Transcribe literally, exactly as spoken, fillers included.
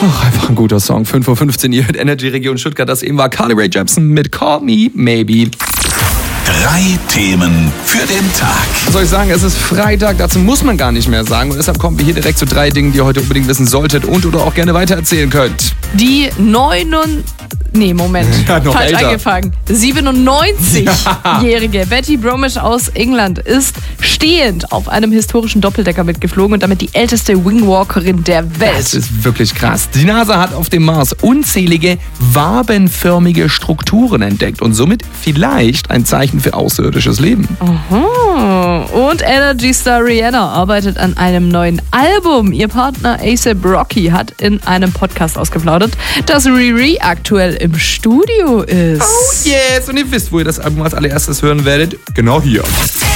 Ach, einfach ein guter Song. fünf Uhr fünfzehn hier mit Energy Region Stuttgart. Das eben war Carly Rae Jepsen mit Call Me Maybe. Drei Themen für den Tag. Was soll ich sagen? Es ist Freitag, dazu muss man gar nicht mehr sagen. Und deshalb kommen wir hier direkt zu drei Dingen, die ihr heute unbedingt wissen solltet und oder auch gerne weitererzählen könnt. Die neunund... Nee, Moment. Ja, noch Falsch älter. angefangen. siebenundneunzigjährige Betty Bromish aus England ist stehend auf einem historischen Doppeldecker mitgeflogen und damit die älteste Wingwalkerin der Welt. Das ist wirklich krass. Die NASA hat auf dem Mars unzählige wabenförmige Strukturen entdeckt und somit vielleicht ein Zeichen für außerirdisches Leben. Aha. Und Energy-Star Rihanna arbeitet an einem neuen Album. Ihr Partner A$AP Rocky hat in einem Podcast ausgeplaudert, dass Riri aktuell im Studio ist. Oh yes! Und ihr wisst, wo ihr das Album als allererstes hören werdet? Genau hier.